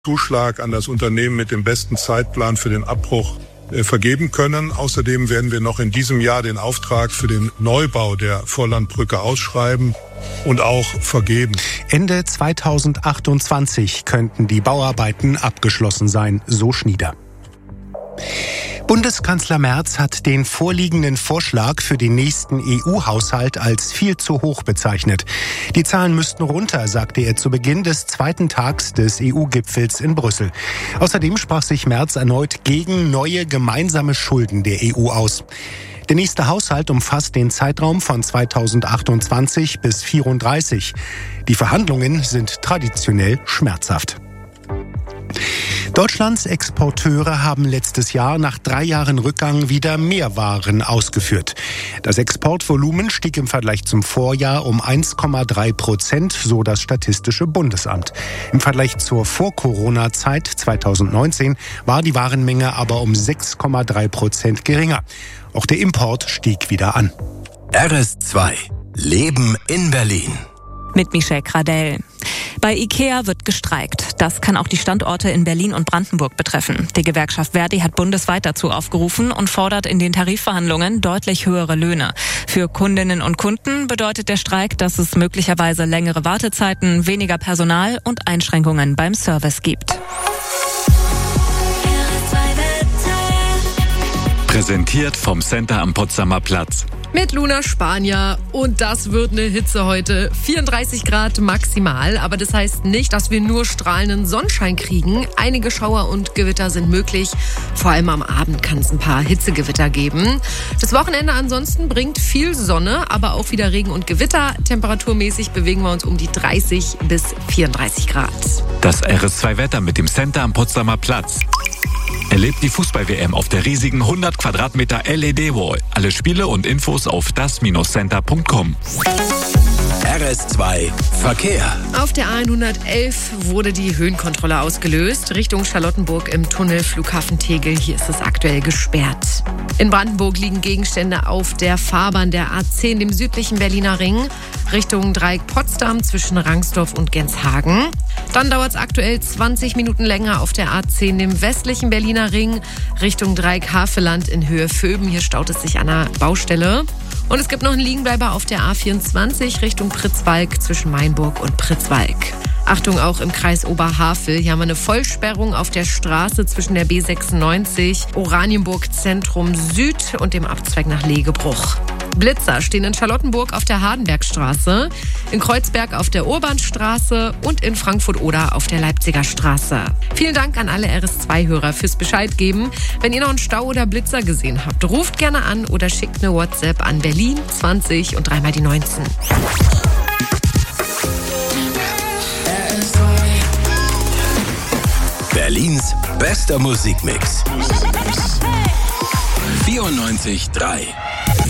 Zuschlag an das Unternehmen mit dem besten Zeitplan für den Abbruch vergeben können. Außerdem werden wir noch in diesem Jahr den Auftrag für den Neubau der Vorlandbrücke ausschreiben und auch vergeben. Ende 2028 könnten die Bauarbeiten abgeschlossen sein, so Schnieder. Bundeskanzler Merz hat den vorliegenden Vorschlag für den nächsten EU-Haushalt als viel zu hoch bezeichnet. Die Zahlen müssten runter, sagte er zu Beginn des zweiten Tags des EU-Gipfels in Brüssel. Außerdem sprach sich Merz erneut gegen neue gemeinsame Schulden der EU aus. Der nächste Haushalt umfasst den Zeitraum von 2028 bis 2034. Die Verhandlungen sind traditionell schmerzhaft. Deutschlands Exporteure haben letztes Jahr nach 3 Jahren Rückgang wieder mehr Waren ausgeführt. Das Exportvolumen stieg im Vergleich zum Vorjahr um 1,3%, so das Statistische Bundesamt. Im Vergleich zur Vor-Corona-Zeit 2019 war die Warenmenge aber um 6,3% geringer. Auch der Import stieg wieder an. RS2 Leben in Berlin. Mit Michelle Gradell. Bei IKEA wird gestreikt. Das kann auch die Standorte in Berlin und Brandenburg betreffen. Die Gewerkschaft Verdi hat bundesweit dazu aufgerufen und fordert in den Tarifverhandlungen deutlich höhere Löhne. Für Kundinnen und Kunden bedeutet der Streik, dass es möglicherweise längere Wartezeiten, weniger Personal und Einschränkungen beim Service gibt. Präsentiert vom Center am Potsdamer Platz. Mit Luna Spanier und das wird eine Hitze heute. 34 Grad maximal, aber das heißt nicht, dass wir nur strahlenden Sonnenschein kriegen. Einige Schauer und Gewitter sind möglich. Vor allem am Abend kann es ein paar Hitzegewitter geben. Das Wochenende ansonsten bringt viel Sonne, aber auch wieder Regen und Gewitter. Temperaturmäßig bewegen wir uns um die 30 bis 34 Grad. Das RS2-Wetter mit dem Center am Potsdamer Platz. Erlebt die Fußball-WM auf der riesigen 100 Quadratmeter LED-Wall. Alle Spiele und Infos auf das-center.com. RS2 Verkehr. Auf der A111 wurde die Höhenkontrolle ausgelöst. Richtung Charlottenburg im Tunnel Flughafen Tegel. Hier ist es aktuell gesperrt. In Brandenburg liegen Gegenstände auf der Fahrbahn der A10, dem südlichen Berliner Ring, Richtung Dreieck Potsdam zwischen Rangsdorf und Genshagen. Dann dauert es aktuell 20 Minuten länger auf der A10, dem westlichen Berliner Ring, Richtung Dreieck Havelland in Höhe Vöben. Hier staut es sich an der Baustelle. Und es gibt noch einen Liegenbleiber auf der A24 Richtung Pritzwalk zwischen Mainburg und Pritzwalk. Achtung, auch im Kreis Oberhavel. Hier haben wir eine Vollsperrung auf der Straße zwischen der B96, Oranienburg Zentrum Süd und dem Abzweig nach Legebruch. Blitzer stehen in Charlottenburg auf der Hardenbergstraße, in Kreuzberg auf der Urbanstraße und in Frankfurt-Oder auf der Leipziger Straße. Vielen Dank an alle RS2-Hörer fürs Bescheid geben. Wenn ihr noch einen Stau oder Blitzer gesehen habt, ruft gerne an oder schickt eine WhatsApp an Berlin 20 und 3 mal die 19. Berlins bester Musikmix. 94.3